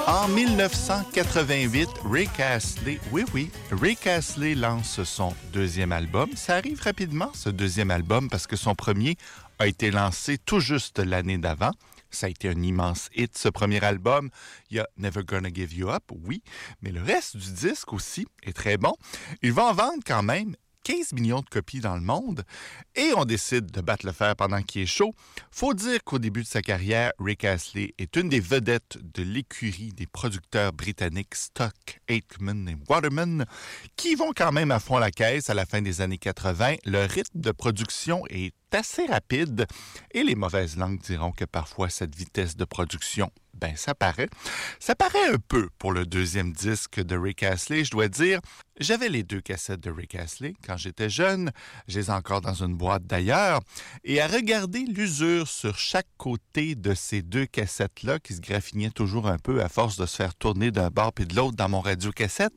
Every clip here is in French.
En 1988, Rick Astley, oui, Rick Astley lance son deuxième album. Ça arrive rapidement, ce deuxième album, parce que son premier a été lancé tout juste l'année d'avant. Ça a été un immense hit, ce premier album. Il y a Never Gonna Give You Up, oui, mais le reste du disque aussi est très bon. Il va en vendre quand même 15 millions de copies dans le monde et on décide de battre le fer pendant qu'il est chaud. Faut dire qu'au début de sa carrière, Rick Astley est une des vedettes de l'écurie des producteurs britanniques Stock, Aitken et Waterman qui vont quand même à fond la caisse à la fin des années 80. Le rythme de production est assez rapide et les mauvaises langues diront que parfois cette vitesse de production, ça paraît. Ça paraît un peu pour le deuxième disque de Rick Astley, je dois dire. J'avais les 2 cassettes de Rick Astley quand j'étais jeune, je les ai encore dans une boîte d'ailleurs, et à regarder l'usure sur chaque côté de ces 2 cassettes-là, qui se graffignaient toujours un peu à force de se faire tourner d'un bord puis de l'autre dans mon radiocassette,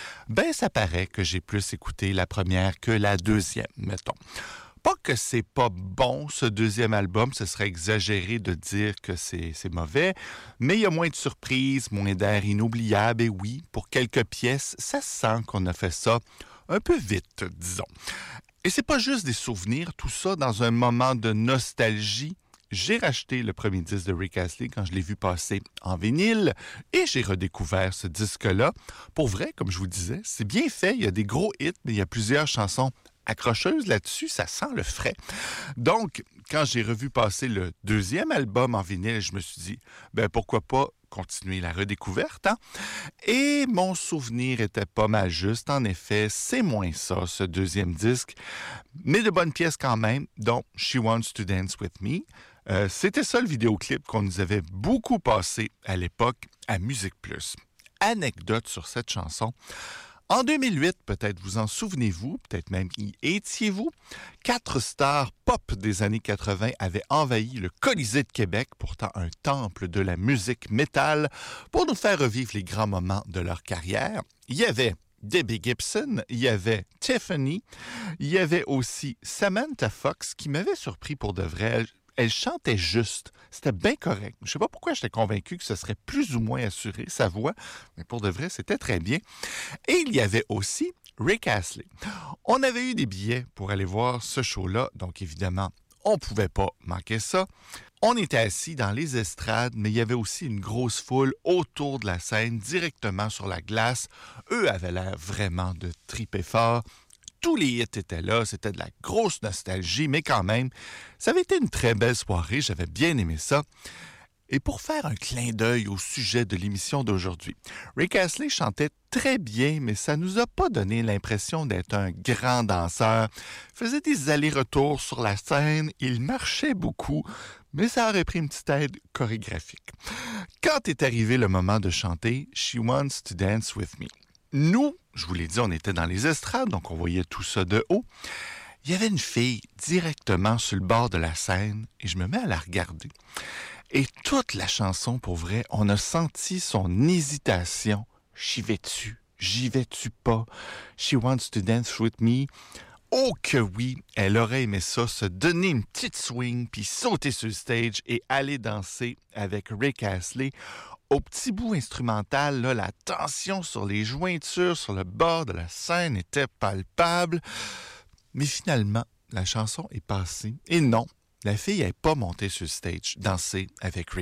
ça paraît que j'ai plus écouté la première que la deuxième, mettons. Pas que c'est pas bon, ce deuxième album, ce serait exagéré de dire que c'est mauvais, mais il y a moins de surprises, moins d'air inoubliable, et oui, pour quelques pièces, ça sent qu'on a fait ça un peu vite, disons. Et c'est pas juste des souvenirs, tout ça dans un moment de nostalgie. J'ai racheté le premier disque de Rick Astley quand je l'ai vu passer en vinyle et j'ai redécouvert ce disque-là. Pour vrai, comme je vous disais, c'est bien fait, il y a des gros hits, mais il y a plusieurs chansons accrocheuse là-dessus, ça sent le frais. Donc, quand j'ai revu passer le deuxième album en vinyle, je me suis dit, pourquoi pas continuer la redécouverte, hein? Et mon souvenir était pas mal juste. En effet, c'est moins ça, ce deuxième disque, mais de bonnes pièces quand même, dont She Wants to Dance With Me. C'était ça le vidéoclip qu'on nous avait beaucoup passé à l'époque à Musique Plus. Anecdote sur cette chanson. En 2008, peut-être vous en souvenez-vous, peut-être même y étiez-vous, 4 stars pop des années 80 avaient envahi le Colisée de Québec, pourtant un temple de la musique métal, pour nous faire revivre les grands moments de leur carrière. Il y avait Debbie Gibson, il y avait Tiffany, il y avait aussi Samantha Fox, qui m'avait surpris pour de vrai. Elle chantait juste. C'était bien correct. Je ne sais pas pourquoi j'étais convaincu que ce serait plus ou moins assuré, sa voix, mais pour de vrai, c'était très bien. Et il y avait aussi Rick Astley. On avait eu des billets pour aller voir ce show-là, donc évidemment, on ne pouvait pas manquer ça. On était assis dans les estrades, mais il y avait aussi une grosse foule autour de la scène, directement sur la glace. Eux avaient l'air vraiment de triper fort. Tous les hits étaient là, c'était de la grosse nostalgie, mais quand même, ça avait été une très belle soirée, j'avais bien aimé ça. Et pour faire un clin d'œil au sujet de l'émission d'aujourd'hui, Rick Astley chantait très bien, mais ça nous a pas donné l'impression d'être un grand danseur. Il faisait des allers-retours sur la scène, il marchait beaucoup, mais ça aurait pris une petite aide chorégraphique. Quand est arrivé le moment de chanter « She Wants to Dance With Me », nous, je vous l'ai dit, on était dans les estrades, donc on voyait tout ça de haut. Il y avait une fille directement sur le bord de la scène et je me mets à la regarder. Et toute la chanson, pour vrai, on a senti son hésitation. J'y vais-tu pas? She wants to dance with me. Oh que oui, elle aurait aimé ça, se donner une petite swing, puis sauter sur le stage et aller danser avec Rick Astley. Au petit bout instrumental, là, la tension sur les jointures, sur le bord de la scène était palpable. Mais finalement, la chanson est passée. Et non, la fille n'est pas montée sur le stage danser avec Rick